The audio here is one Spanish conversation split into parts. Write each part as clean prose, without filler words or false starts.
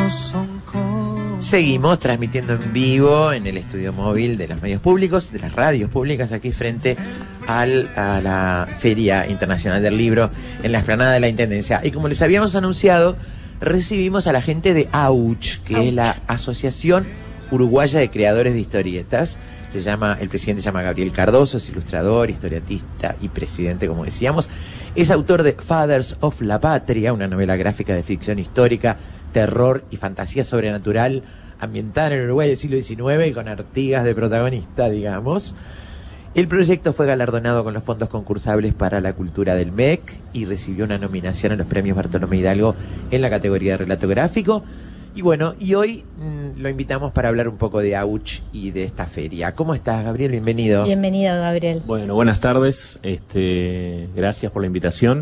Seguimos transmitiendo en vivo en el estudio móvil de los medios públicos, de las radios públicas, aquí frente a la Feria Internacional del Libro en la explanada de la Intendencia. Y como les habíamos anunciado, recibimos a la gente de AUCH, que es la Asociación Uruguaya de Creadores de Historietas. El presidente se llama Gabriel Cardoso, es ilustrador, historietista y presidente, como decíamos. Es autor de Fathers of la Patria, una novela gráfica de ficción histórica, terror y fantasía sobrenatural, ambientada en el Uruguay del siglo XIX y con Artigas de protagonista, digamos. El proyecto fue galardonado con los fondos concursables para la cultura del MEC y recibió una nominación a los premios Bartolomé Hidalgo en la categoría de relato gráfico. Y bueno, y hoy lo invitamos para hablar un poco de AUCH y de esta feria. ¿Cómo estás, Gabriel? Bienvenido. Bienvenido, Gabriel. Bueno, buenas tardes. Gracias por la invitación.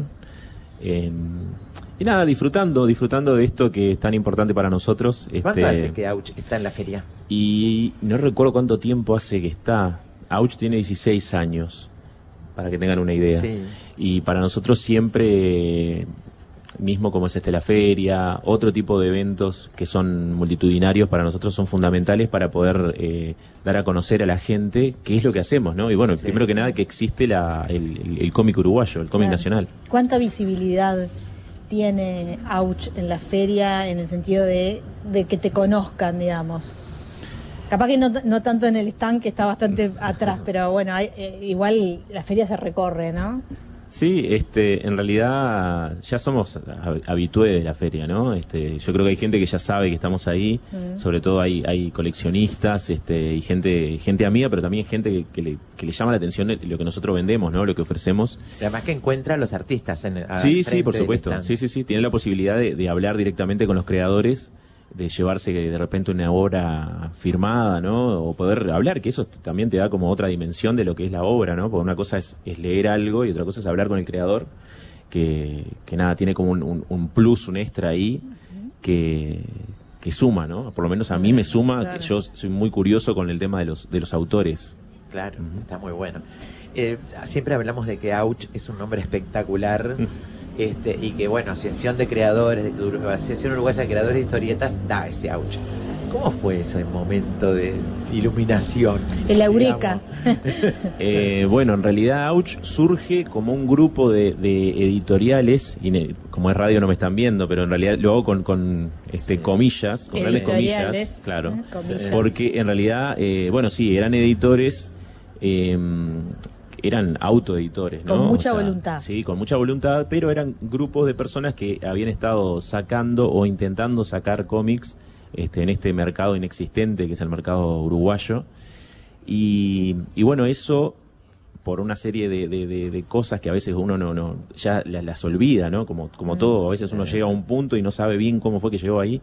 Y nada, disfrutando de esto que es tan importante para nosotros. ¿Cuánto hace que AUCH está en la feria? Y no recuerdo cuánto tiempo hace que está. AUCH tiene 16 años, para que tengan una idea. Sí. Y para nosotros siempre, mismo como es la feria, otro tipo de eventos que son multitudinarios, para nosotros son fundamentales para poder dar a conocer a la gente qué es lo que hacemos, ¿no? Y bueno, primero que nada que existe el cómic uruguayo, el cómic nacional. ¿Cuánta visibilidad tiene AUCH en la feria en el sentido de que te conozcan, digamos? Capaz que no tanto en el stand, que está bastante atrás, pero bueno, igual la feria se recorre, ¿no? Sí, en realidad ya somos habitués de la feria, ¿no? Yo creo que hay gente que ya sabe que estamos ahí, sobre todo hay coleccionistas, y gente amiga, pero también gente que le llama la atención lo que nosotros vendemos, ¿no? Lo que ofrecemos. Además que encuentra a los artistas Sí, por supuesto. Sí. Tiene la posibilidad de hablar directamente con los creadores, de llevarse de repente una obra firmada, ¿no? O poder hablar, que eso también te da como otra dimensión de lo que es la obra, ¿no? Porque una cosa es leer algo y otra cosa es hablar con el creador, que nada, tiene como un plus, un extra ahí, que suma, ¿no? Por lo menos a mí me suma, claro. Que yo soy muy curioso con el tema de los autores. Claro, está muy bueno. Siempre hablamos de que AUCH es un nombre espectacular. Y que bueno, Asociación Uruguaya de Creadores de Historietas da ese AUCH. ¿Cómo fue ese momento de iluminación? El eureka. Bueno, en realidad AUCH surge como un grupo de editoriales, y como es radio no me están viendo, pero en realidad lo hago con comillas, con grandes comillas, claro, comillas. Porque en realidad, eran editores, eran autoeditores, ¿no? Con mucha voluntad. Sí, con mucha voluntad, pero eran grupos de personas que habían estado sacando o intentando sacar cómics en este mercado inexistente que es el mercado uruguayo. Y bueno, eso por una serie de cosas que a veces uno ya las olvida, ¿no? Como todo, a veces uno llega a un punto y no sabe bien cómo fue que llegó ahí.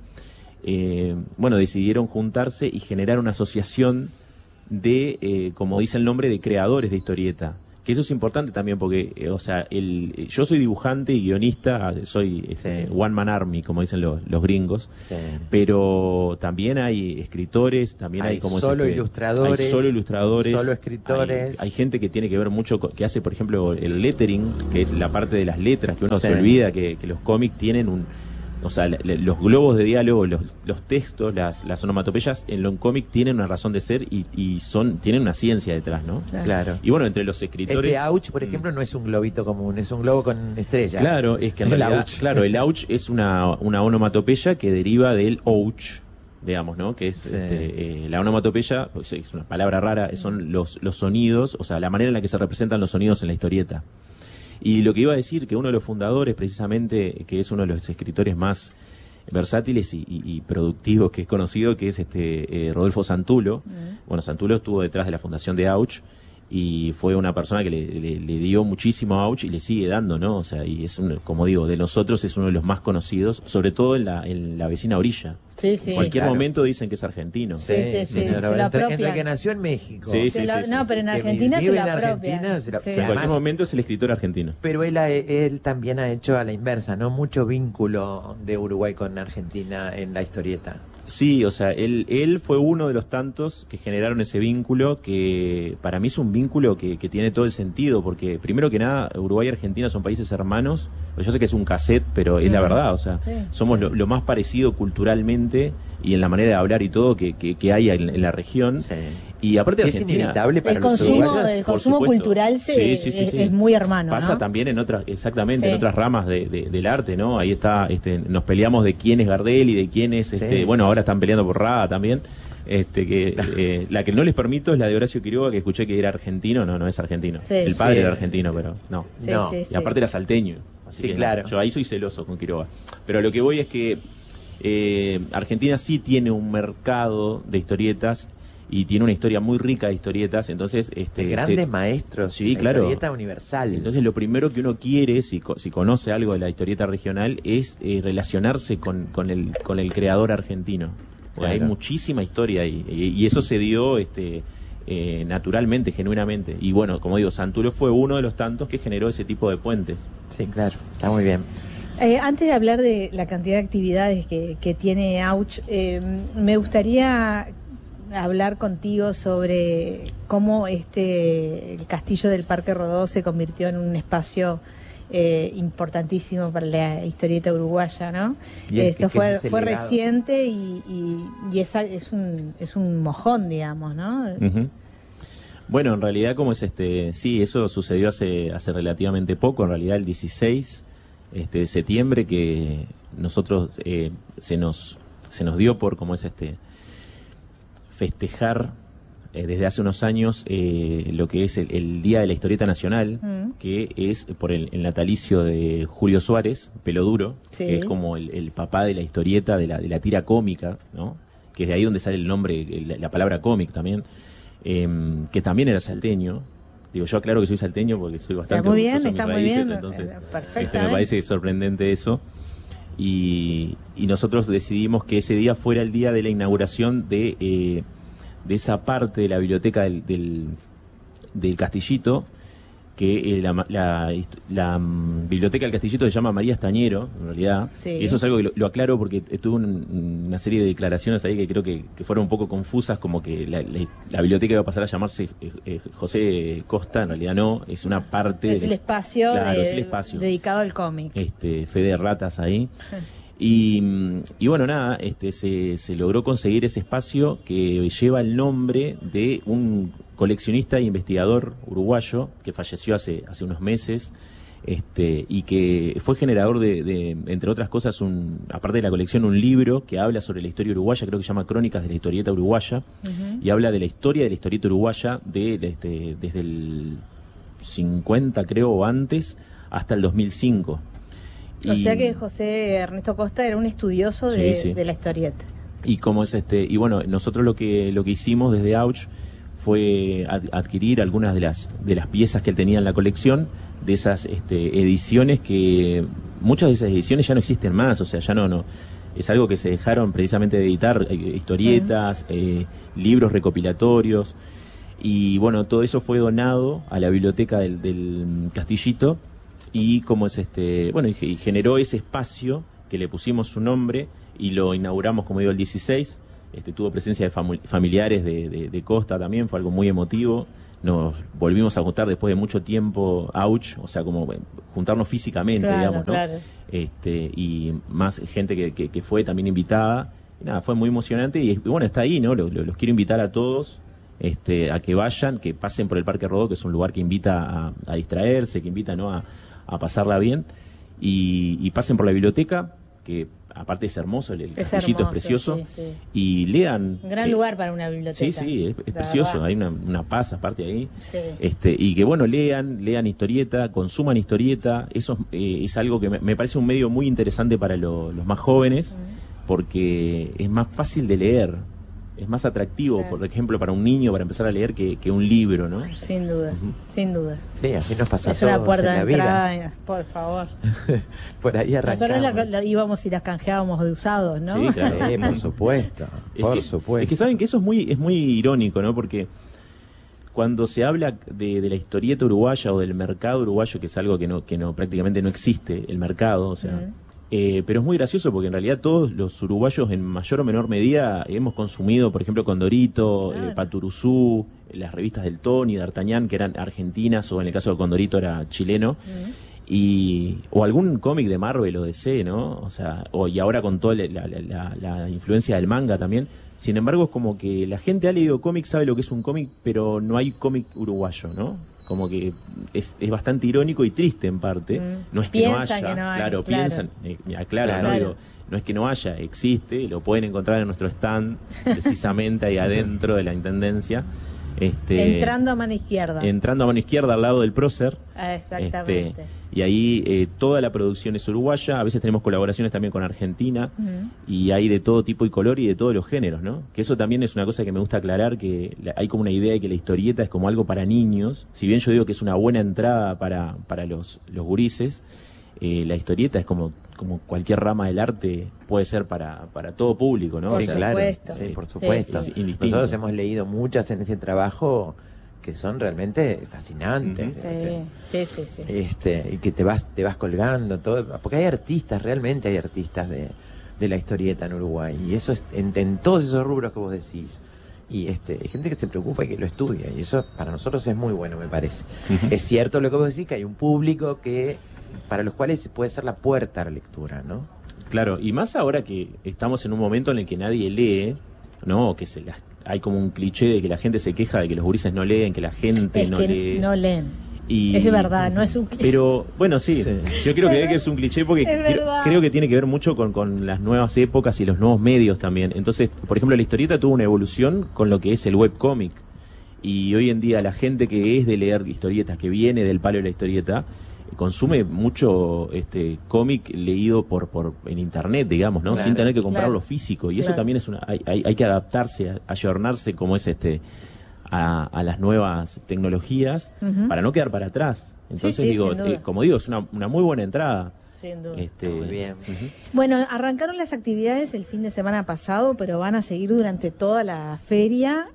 Decidieron juntarse y generar una asociación de, como dice el nombre, de creadores de historieta. Que eso es importante también porque, yo soy dibujante y guionista, soy one man army, como dicen los gringos, pero también hay escritores, también hay como ilustradores, hay solo ilustradores, solo escritores. Hay gente que tiene que ver mucho, que hace, por ejemplo, el lettering, que es la parte de las letras, que uno se olvida que los cómics tienen los globos de diálogo, los textos, las onomatopeyas en los cómics tienen una razón de ser y tienen una ciencia detrás, ¿no? Claro. Y bueno, entre los escritores... AUCH, por ejemplo, no es un globito común, es un globo con estrella. Claro, es que en realidad, el AUCH es una onomatopeya que deriva del ouch, digamos, ¿no? Que es la onomatopeya, es una palabra rara, son los sonidos, la manera en la que se representan los sonidos en la historieta. Y lo que iba a decir, que uno de los fundadores, precisamente, que es uno de los escritores más versátiles y productivos que es conocido, que es Rodolfo Santulo. Bueno, Santulo estuvo detrás de la fundación de AUCH y fue una persona que le dio muchísimo a AUCH y le sigue dando, ¿no? Y es como digo, de nosotros es uno de los más conocidos, sobre todo en la vecina orilla. Sí, en cualquier momento dicen que es argentino. Sí. Entre que nació en México. No, pero en Argentina se la apropia. En cualquier momento es el escritor argentino. Pero él también ha hecho a la inversa, ¿no? Mucho vínculo de Uruguay con Argentina en la historieta. Sí, él fue uno de los tantos que generaron ese vínculo, que para mí es un vínculo que tiene todo el sentido, porque primero que nada, Uruguay y Argentina son países hermanos. Yo sé que es un cassette, pero es la verdad, somos lo más parecido culturalmente gente y en la manera de hablar y todo que hay en la región. Sí. Y aparte de Es Argentina, inevitable para El los consumo, uruguayos. el por consumo supuesto. cultural Sí. es muy hermano, pasa ¿no? también en otras, exactamente, Sí. en otras ramas del arte, ¿no? Ahí está, nos peleamos de quién es Gardel y de quién es, Sí. bueno, ahora están peleando por Rada también. La que no les permito es la de Horacio Quiroga, que escuché que era argentino. No es argentino. Sí, el padre sí. era argentino, pero no. Sí, No. sí, Y sí. aparte era salteño. Así Sí, que claro. Yo ahí soy celoso con Quiroga. Pero lo que voy es que Argentina sí tiene un mercado de historietas y tiene una historia muy rica de historietas. Entonces, De grandes maestros. Sí, la claro. historieta universal. Entonces lo primero que uno quiere, si conoce algo de la historieta regional, es relacionarse con el creador argentino. Porque hay Claro. muchísima historia ahí. Y eso se dio naturalmente, genuinamente. Y bueno, como digo, Santulio fue uno de los tantos que generó ese tipo de puentes. Sí, claro. Está muy bien. Antes de hablar de la cantidad de actividades que tiene Auch, me gustaría hablar contigo sobre cómo el castillo del Parque Rodó se convirtió en un espacio importantísimo para la historieta uruguaya, ¿no? Y Esto que fue ese fue legado. reciente y es un mojón, digamos, ¿no? Ujú. Bueno, en realidad, como es sí, eso sucedió hace relativamente poco, en realidad el 16 de septiembre, que nosotros se nos dio por, como es festejar desde hace unos años lo que es el Día de la Historieta Nacional, que es por el natalicio de Julio Suárez, Peloduro, Sí. que es como el papá de la historieta, de la tira cómica, ¿no? Que es de ahí donde sale el nombre, la palabra cómic también, que también era salteño. Digo, yo aclaro que soy salteño porque soy bastante Está muy bien, orgulloso de mis está muy raíces, bien, entonces perfectamente. me parece sorprendente eso. Y nosotros decidimos que ese día fuera el día de la inauguración de esa parte de la biblioteca del Castillito, que la biblioteca del Castillito se llama María Estañero, en realidad. Sí. Eso es algo que lo aclaro porque tuve una serie de declaraciones ahí que creo que fueron un poco confusas, como que la biblioteca iba a pasar a llamarse José Costa. En realidad no, es una parte Es el espacio, claro, es el espacio. dedicado al cómic. Fe de ratas ahí. Y bueno, nada, se logró conseguir ese espacio que lleva el nombre de un coleccionista e investigador uruguayo que falleció hace unos meses, y que fue generador de entre otras cosas, aparte de la colección, un libro que habla sobre la historia uruguaya, creo que se llama Crónicas de la Historieta Uruguaya, y habla de la historia de la historieta uruguaya desde el 50, creo, o antes, hasta el 2005. O sea que José Ernesto Costa era un estudioso de, Sí. de la historieta. Y como es y bueno, nosotros lo que hicimos desde Auch fue adquirir algunas de las piezas que él tenía en la colección, de esas ediciones, que muchas de esas ediciones ya no existen más, o sea, ya no es algo que se dejaron precisamente de editar, historietas, libros recopilatorios, y bueno, todo eso fue donado a la biblioteca del Castillito. Y como es bueno, y generó ese espacio que le pusimos su nombre y lo inauguramos, como digo, el 16. Tuvo presencia de familiares de Costa también, fue algo muy emotivo. Nos volvimos a juntar después de mucho tiempo, Auch, o sea, como juntarnos físicamente, Claro, digamos, ¿no? claro. Y más gente que fue también invitada. Y nada, fue muy emocionante y bueno, está ahí, ¿no? Los quiero invitar a todos. A que vayan, que pasen por el Parque Rodó, que es un lugar que invita a distraerse, que invita, ¿no?, a pasarla bien, y pasen por la biblioteca, que aparte es hermoso, el castillito es precioso, sí, sí. y lean. Un gran lugar para una biblioteca. Sí, es precioso, verdad. hay una paz aparte ahí. Sí. Y que bueno, lean historieta, consuman historieta, eso es algo que me parece un medio muy interesante para los más jóvenes, porque es más fácil de leer. Es más atractivo, Claro. por ejemplo, para un niño, para empezar a leer, que un libro, ¿no? Sin dudas, sin dudas. Sí, así nos pasó a Es una todos puerta en la de vida. entrada, por favor. Por ahí arrancamos. Nosotros íbamos y las canjeábamos de usados, ¿no? Sí, claro. Por supuesto, por supuesto. Es que saben que eso es muy irónico, ¿no? Porque cuando se habla de la historieta uruguaya o del mercado uruguayo, que es algo que no prácticamente no existe, el mercado, o sea, pero es muy gracioso porque en realidad todos los uruguayos en mayor o menor medida hemos consumido, por ejemplo, Condorito, Claro. Paturuzú, las revistas del Tony, D'Artagnan, que eran argentinas, o en el caso de Condorito era chileno. o algún cómic de Marvel o DC, ¿no? O sea, y ahora con toda la influencia del manga también. Sin embargo, es como que la gente ha leído cómics, sabe lo que es un cómic, pero no hay cómic uruguayo, ¿no? Como que es bastante irónico y triste en parte. No es que no haya, que no hay, claro, piensan, ¿no? Digo, no es que no haya, existe, lo pueden encontrar en nuestro stand, precisamente ahí adentro de la Intendencia. Entrando a mano izquierda. Entrando a mano izquierda al lado del prócer. Exactamente. Y ahí toda la producción es uruguaya. A veces tenemos colaboraciones también con Argentina. Y hay de todo tipo y color y de todos los géneros, ¿no? Que eso también es una cosa que me gusta aclarar, que hay como una idea de que la historieta es como algo para niños. Si bien yo digo que es una buena entrada para los gurises, la historieta es como cualquier rama del arte, puede ser para todo público, ¿no? Por Sí, supuesto. claro. Sí, por supuesto. Sí, indistinto. Nosotros hemos leído muchas en ese trabajo que son realmente fascinantes. Sí. Y que te vas colgando todo, porque hay artistas, realmente hay artistas de la historieta en Uruguay, y eso es en todos esos rubros que vos decís. Y hay gente que se preocupa y que lo estudia, y eso para nosotros es muy bueno, me parece. Es cierto lo que vos decís, que hay un público para los cuales puede ser la puerta a la lectura, ¿no? Claro, y más ahora que estamos en un momento en el que nadie lee, ¿no? O que hay como un cliché de que la gente se queja de que los gurises no leen, que la gente no lee. No leen. Es de verdad, no es un cliché. Pero, bueno, sí. Yo quiero creer que es un cliché porque creo que tiene que ver mucho con las nuevas épocas y los nuevos medios también. Entonces, por ejemplo, la historieta tuvo una evolución con lo que es el webcómic. Y hoy en día la gente que es de leer historietas, que viene del palo de la historieta, consume mucho cómic leído en internet, digamos, ¿no? Claro, sin tener que comprarlo físico. Y eso claro. también es hay que adaptarse, ayornarse como es a las nuevas tecnologías para no quedar para atrás. Entonces digo, como digo, es una muy buena entrada. Sin duda. Muy bien. Bueno, arrancaron las actividades el fin de semana pasado, pero van a seguir durante toda la feria.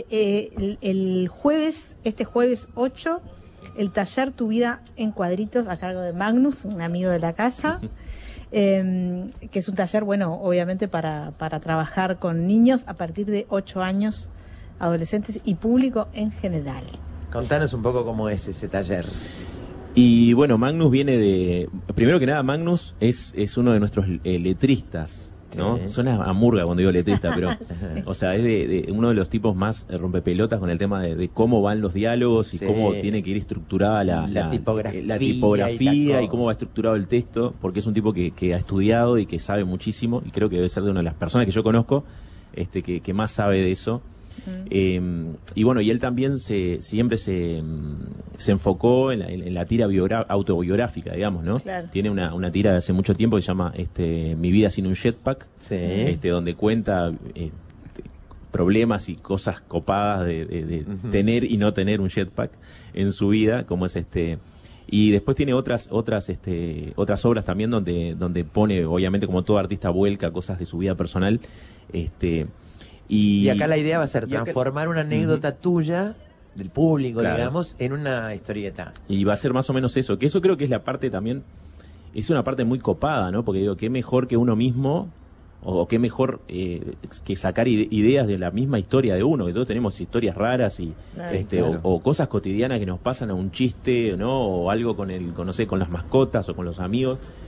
El jueves, este jueves 8, el taller Tu Vida en Cuadritos a cargo de Magnus, un amigo de la casa, que es un taller, bueno, obviamente para trabajar con niños a partir de 8 años, adolescentes y público en general. Contanos un poco cómo es ese taller. Y bueno, Magnus viene primero que nada, Magnus es uno de nuestros letristas, ¿no? Sí. Suena a murga cuando digo letrista, pero o sea, es de uno de los tipos más rompepelotas con el tema de cómo van los diálogos y cómo tiene que ir estructurada la tipografía y cómo va estructurado el texto, porque es un tipo que ha estudiado y que sabe muchísimo, y creo que debe ser de una de las personas que yo conozco que más sabe de eso. Y bueno, y él también siempre se enfocó en la tira autobiográfica, digamos, ¿no? Claro. Tiene una tira de hace mucho tiempo que se llama Mi vida sin un jetpack, donde cuenta problemas y cosas copadas de tener y no tener un jetpack en su vida, como es y después tiene otras obras también donde pone, obviamente, como todo artista, vuelca cosas de su vida personal, y acá la idea va a ser transformar una anécdota tuya, del público, claro, digamos, en una historieta. Y va a ser más o menos eso, que eso creo que es la parte también, es una parte muy copada, ¿no? Porque digo, qué mejor que uno mismo, o qué mejor que sacar ideas de la misma historia de uno, que todos tenemos historias raras y claro, o cosas cotidianas que nos pasan a un chiste, ¿no? O algo con no sé, con las mascotas o con los amigos.